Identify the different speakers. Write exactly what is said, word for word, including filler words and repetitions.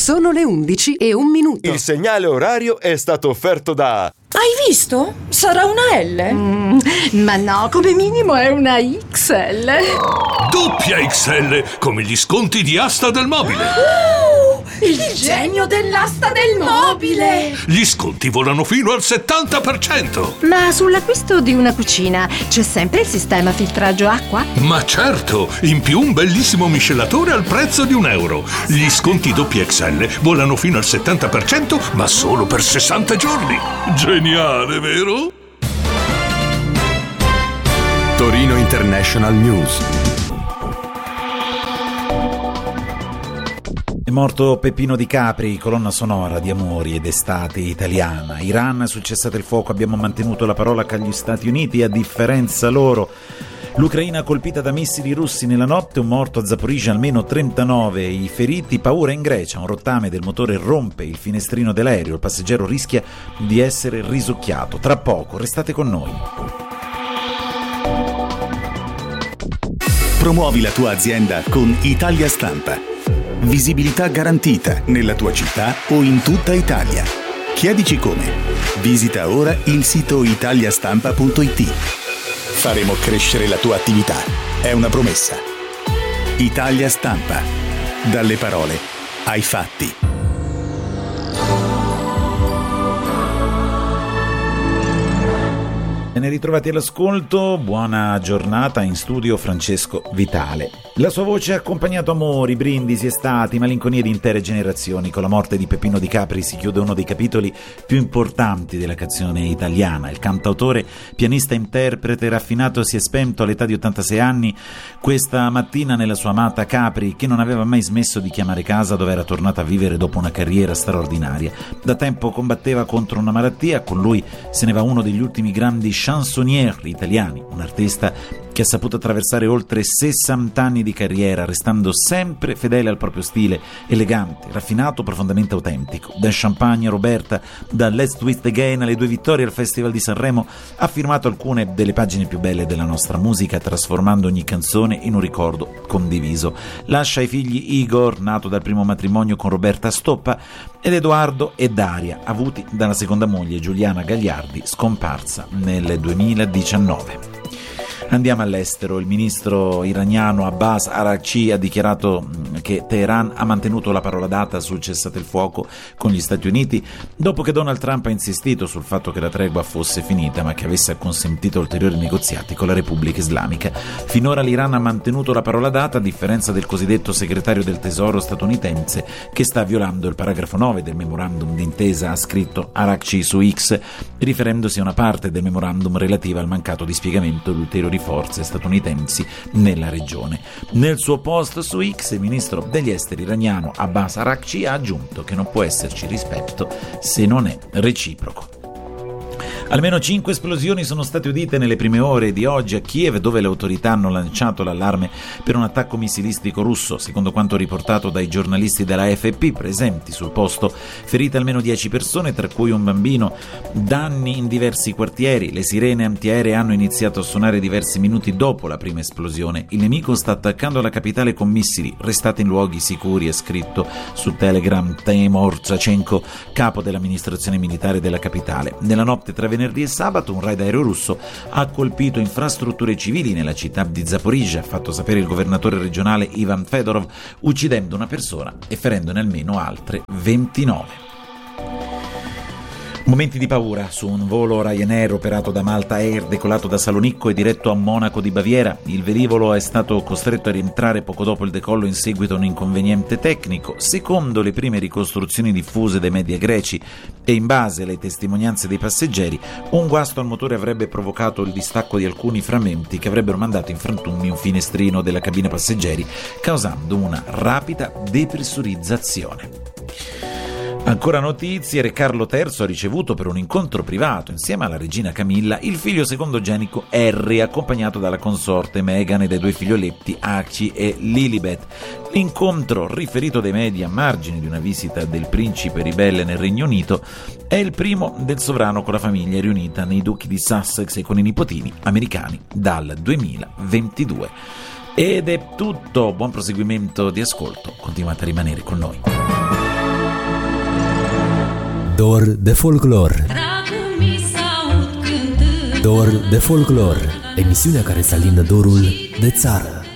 Speaker 1: Sono le undici e un minuto.
Speaker 2: Il segnale orario è stato offerto da...
Speaker 3: Hai visto? Sarà una L?
Speaker 4: Mm, ma no, come minimo è una X L.
Speaker 5: Doppia X L, come gli sconti di Asta del Mobile.
Speaker 3: Uh, il, il genio dell'asta del mobile.
Speaker 5: Gli sconti volano fino al settanta per cento.
Speaker 4: Ma sull'acquisto di una cucina c'è sempre il sistema filtraggio acqua?
Speaker 5: Ma certo, in più un bellissimo miscelatore al prezzo di un euro. Gli sconti doppia X L volano fino al settanta per cento, ma solo per sessanta giorni. Geniale, vero?
Speaker 6: Torino International News.
Speaker 7: È morto Peppino Di Capri, colonna sonora di Amori ed Estate italiana. Iran, sul cessate il fuoco abbiamo mantenuto la parola con gli Stati Uniti, a differenza loro. L'Ucraina colpita da missili russi nella notte, un morto a Zaporizhzhia, almeno trentanove i feriti, paura in Grecia, un rottame del motore rompe il finestrino dell'aereo, il passeggero rischia di essere risucchiato. Tra poco, restate con noi.
Speaker 6: Promuovi la tua azienda con Italia Stampa. Visibilità garantita nella tua città o in tutta Italia. Chiedici come. Visita ora il sito italiastampa punto it. Faremo crescere la tua attività. È una promessa. Italia Stampa. Dalle parole ai fatti.
Speaker 7: Ben ritrovati all'ascolto, buona giornata, in studio Francesco Vitale. La sua voce ha accompagnato amori, brindisi, estati, malinconie di intere generazioni. Con la morte di Peppino Di Capri si chiude uno dei capitoli più importanti della canzone italiana. Il cantautore, pianista, interprete raffinato si è spento all'età di ottantasei anni questa mattina nella sua amata Capri, che non aveva mai smesso di chiamare casa dove era tornata a vivere dopo una carriera straordinaria. Da tempo combatteva contro una malattia, con lui se ne va uno degli ultimi grandi chansonnier italiani, un artista che ha saputo attraversare oltre sessanta anni di carriera, restando sempre fedele al proprio stile, elegante, raffinato, profondamente autentico. Da Champagne a Roberta, da Let's Do It Again alle due vittorie al Festival di Sanremo, ha firmato alcune delle pagine più belle della nostra musica, trasformando ogni canzone in un ricordo condiviso. Lascia ai figli Igor, nato dal primo matrimonio con Roberta Stoppa, ed Edoardo e Daria, avuti dalla seconda moglie Giuliana Gagliardi, scomparsa nel duemiladiciannove. Andiamo all'estero. Il ministro iraniano Abbas Araghchi ha dichiarato che Teheran ha mantenuto la parola data sul cessate il fuoco con gli Stati Uniti dopo che Donald Trump ha insistito sul fatto che la tregua fosse finita, ma che avesse acconsentito ulteriori negoziati con la Repubblica Islamica. Finora l'Iran ha mantenuto la parola data, a differenza del cosiddetto segretario del tesoro statunitense, che sta violando il paragrafo nove del memorandum d'intesa, ha scritto Araghchi su X, riferendosi a una parte del memorandum relativa al mancato dispiegamento di ulteriori forze statunitensi nella regione. Nel suo post su X, il ministro degli esteri iraniano Abbas Araghchi ha aggiunto che non può esserci rispetto se non è reciproco. Almeno cinque esplosioni sono state udite nelle prime ore di oggi a Kiev, dove le autorità hanno lanciato l'allarme per un attacco missilistico russo, secondo quanto riportato dai giornalisti della A F P presenti sul posto. Ferite almeno dieci persone, tra cui un bambino. Danni in diversi quartieri. Le sirene antiaeree hanno iniziato a suonare diversi minuti dopo la prima esplosione. Il nemico sta attaccando la capitale con missili. Restate in luoghi sicuri, è scritto su Telegram Teimur Zachenko, capo dell'amministrazione militare della capitale. Nella notte tra venerdì e sabato un raid aereo russo ha colpito infrastrutture civili nella città di Zaporizhzhia, ha fatto sapere il governatore regionale Ivan Fedorov, uccidendo una persona e ferendone almeno altre ventinove. Momenti di paura su un volo Ryanair operato da Malta Air, decolato da Salonicco e diretto a Monaco di Baviera. Il velivolo è stato costretto a rientrare poco dopo il decollo in seguito a un inconveniente tecnico. Secondo le prime ricostruzioni diffuse dai media greci e in base alle testimonianze dei passeggeri, un guasto al motore avrebbe provocato il distacco di alcuni frammenti che avrebbero mandato in frantumi un finestrino della cabina passeggeri, causando una rapida depressurizzazione. Ancora notizie, Re Carlo terzo ha ricevuto per un incontro privato insieme alla regina Camilla il figlio secondogenico Harry, accompagnato dalla consorte Meghan e dai due figlioletti Archie e Lilibet. L'incontro, riferito dai media a margine di una visita del principe ribelle nel Regno Unito, è il primo del sovrano con la famiglia riunita nei duchi di Sussex e con i nipotini americani dal duemilaventidue. Ed è tutto, buon proseguimento di ascolto, continuate a rimanere con noi.
Speaker 8: Dor de folclor. Dor de folclor, emisiunea care să alină dorul de țară.